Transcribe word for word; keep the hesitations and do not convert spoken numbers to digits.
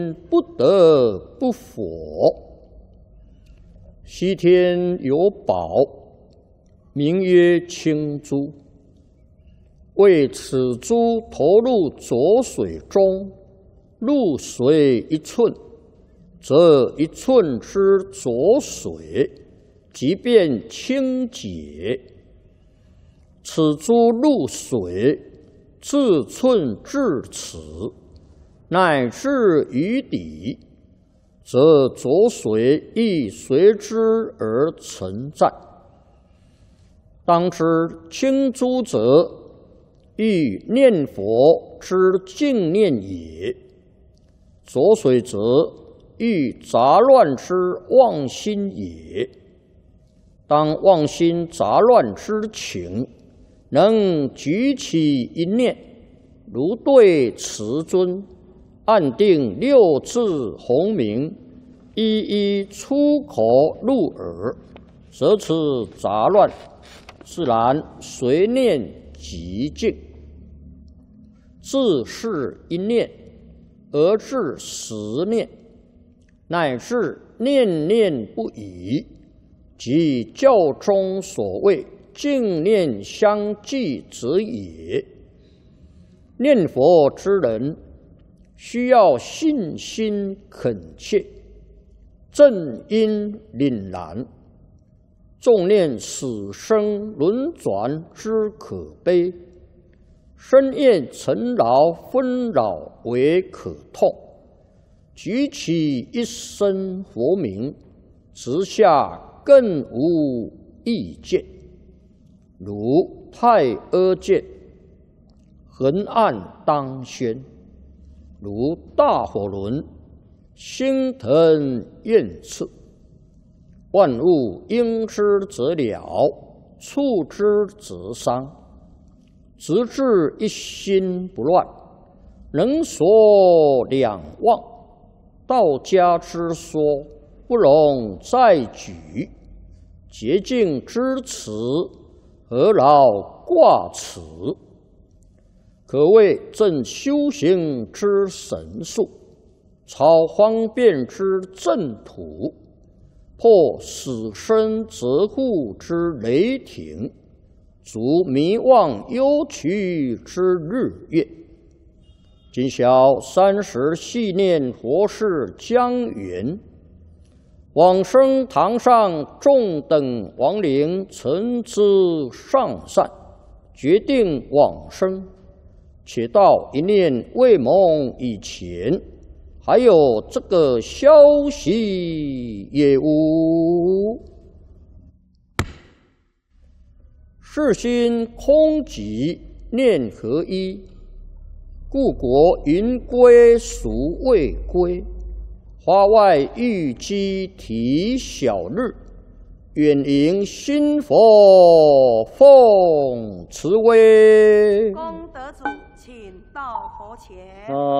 不得不佛。西天有宝，名曰青珠。为此珠投入浊水中，入水一寸，则一寸之浊水即变清洁。此珠入水，自寸至尺，乃至于底，则浊水亦随之而存在。当知清珠者，欲念佛之净念也；浊水者，欲杂乱之妄心也。当妄心杂乱之情，能举起一念，如对慈尊，按定六字洪名，一一出口入耳，则此杂乱自然随念即净。自是一念而至十念，乃至念念不已，即教中所谓净念相继者也。念佛之人，需要信心恳切，正因凛然，纵念死生轮转之可悲，深厌尘劳纷扰为可痛，举起一声佛名，直下更无意见，如太阿剑，横按当宣，如大火轮，星腾焰炽。万物应之则了，触之则伤。直至一心不乱，能所两忘。道家之说，不容再举。洁净之词，何劳挂齿？可谓正修行之神术，超方便之正途，破死生责护之雷霆，足迷妄忧屈之日月。今晓三十系念佛事将圆，往生堂上众等亡灵曾知上善，决定往生。且到一念未蒙以前，还有这个消息也无。世心空寂，念合一，故国云归孰未归？花外玉鸡啼小日，远迎新佛奉慈威。 功德主，请到佛前。 啊